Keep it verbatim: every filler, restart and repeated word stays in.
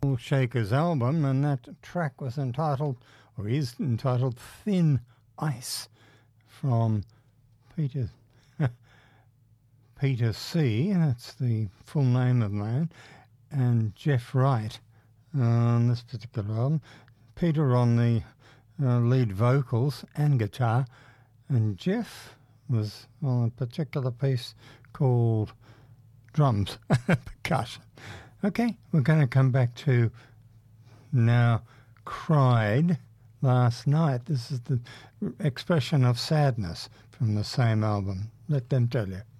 Shakers album, and that track was entitled, or is entitled, Thin Ice, from Peter Peter C, that's the full name of the man, and Jeff Wright on this particular album. Peter on the uh, lead vocals and guitar, and Jeff was on a particular piece called drums, percussion. Okay, we're going to come back to Now Cried Last Night. This is the expression of sadness from the same album. Let them tell you.